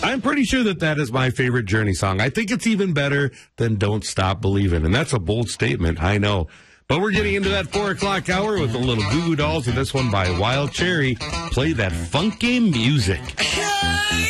I'm pretty sure that is my favorite Journey song. I think it's even better than Don't Stop Believin'. And that's a bold statement, I know. But we're getting into that 4 o'clock hour with a little Goo Goo Dolls and this one by Wild Cherry. Play that funky music.